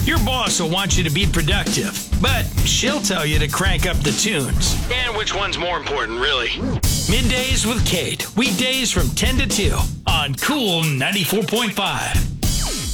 Your boss will want you to be productive, but she'll tell you to crank up the tunes. And which one's more important, really? Middays with Kate, weekdays from 10 to 2 on Cool 94.5.